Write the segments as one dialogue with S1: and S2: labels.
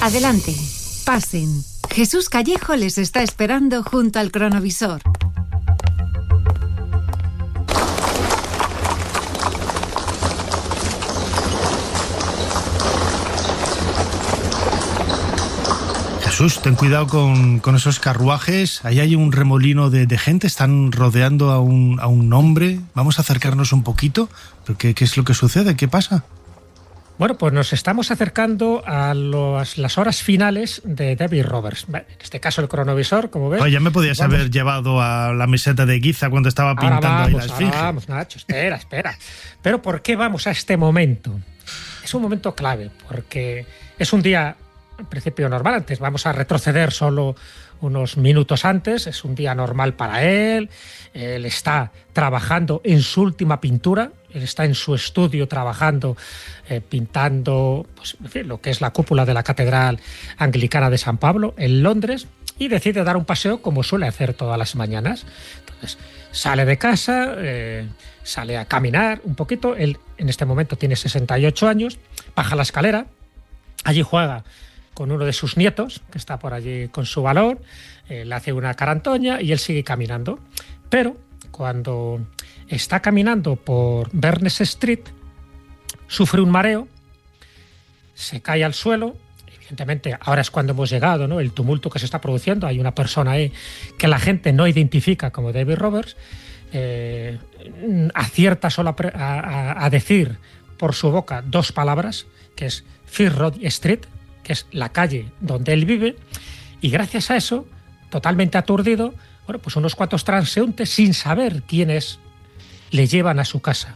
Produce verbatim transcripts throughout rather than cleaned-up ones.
S1: Adelante, pasen. Jesús Callejo les está esperando junto al cronovisor.
S2: Jesús, ten cuidado con, con esos carruajes. Ahí hay un remolino de, de gente, están rodeando a un, a un hombre. Vamos a acercarnos un poquito. ¿Qué, qué es lo que sucede? ¿Qué pasa?
S3: Bueno, pues nos estamos acercando a los, las horas finales de David Roberts. En este caso el cronovisor, como ves...
S2: Oye, ya me podías
S3: vamos.
S2: haber llevado a la meseta de Giza cuando estaba pintando
S3: ahora vamos,
S2: ahí la esfinge.
S3: Ahora vamos, Nacho, espera, espera. Pero ¿por qué vamos a este momento? Es un momento clave, porque es un día, en principio, normal. Antes vamos a retroceder solo unos minutos antes. Es un día normal para él. Él está trabajando en su última pintura. Él está en su estudio trabajando, eh, pintando pues, en fin, lo que es la cúpula de la Catedral Anglicana de San Pablo en Londres, y decide dar un paseo como suele hacer todas las mañanas. Entonces sale de casa, eh, sale a caminar un poquito. Él en este momento tiene sesenta y ocho años, baja la escalera, allí juega con uno de sus nietos, que está por allí con su balón, eh, le hace una carantoña y él sigue caminando. Pero cuando está caminando por Berners Street, sufre un mareo, se cae al suelo. Evidentemente, ahora es cuando hemos llegado, ¿no? El tumulto que se está produciendo. Hay una persona ahí que la gente no identifica como David Roberts. Eh, acierta solo a, a, a decir por su boca dos palabras, que es First Road Street, que es la calle donde él vive, y gracias a eso, totalmente aturdido, bueno, pues unos cuantos transeúntes, sin saber quién es, le llevan a su casa.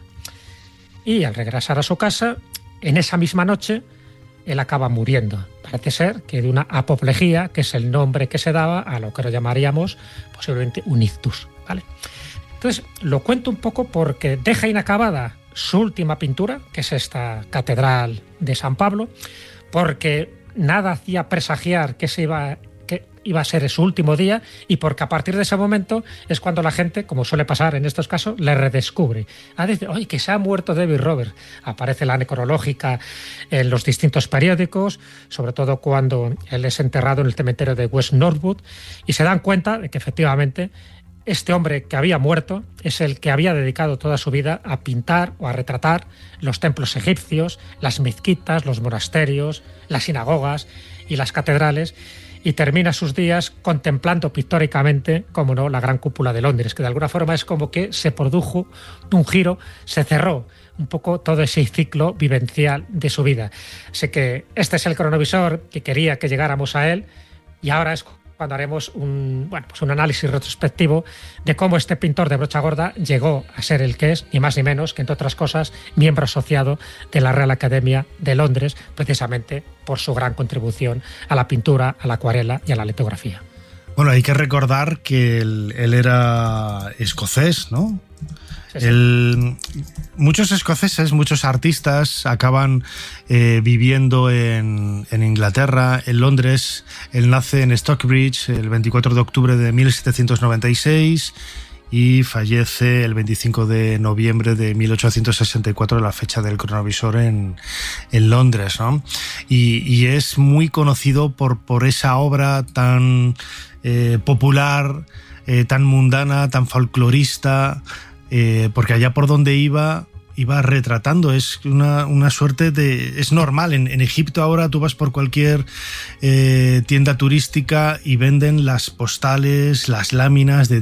S3: Y al regresar a su casa, en esa misma noche, él acaba muriendo. Parece ser que de una apoplejía, que es el nombre que se daba a lo que lo llamaríamos posiblemente un ictus, ¿vale? Entonces, lo cuento un poco porque deja inacabada su última pintura, que es esta Catedral de San Pablo, porque nada hacía presagiar que se iba que iba a ser su último día, y porque a partir de ese momento es cuando la gente, como suele pasar en estos casos, le redescubre. A decir, oye, que se ha muerto David Roberts. Aparece la necrológica en los distintos periódicos, sobre todo cuando él es enterrado en el cementerio de West Norwood, y se dan cuenta de que efectivamente este hombre que había muerto es el que había dedicado toda su vida a pintar o a retratar los templos egipcios, las mezquitas, los monasterios, las sinagogas y las catedrales, y termina sus días contemplando pictóricamente, como no, la gran cúpula de Londres, que de alguna forma es como que se produjo un giro, se cerró un poco todo ese ciclo vivencial de su vida. Así que este es el cronovisor que quería que llegáramos a él, y ahora es cuando haremos un, bueno, pues un análisis retrospectivo de cómo este pintor de brocha gorda llegó a ser el que es, ni más ni menos que, entre otras cosas, miembro asociado de la Real Academia de Londres, precisamente por su gran contribución a la pintura, a la acuarela y a la litografía.
S2: Bueno, hay que recordar que él, él era escocés, ¿no?
S3: Sí, sí.
S2: El, muchos escoceses, muchos artistas acaban eh, viviendo en, en Inglaterra, en Londres. Él nace en Stockbridge el veinticuatro de octubre de mil setecientos noventa y seis y fallece el veinticinco de noviembre de mil ochocientos sesenta y cuatro, la fecha del cronovisor en, en Londres, ¿no? Y, y es muy conocido por, por esa obra tan eh, popular, eh, tan mundana, tan folclorista, Eh, porque allá por donde iba, iba retratando. Es una, una suerte de... Es normal, en, en Egipto ahora tú vas por cualquier eh, tienda turística y venden las postales, las láminas de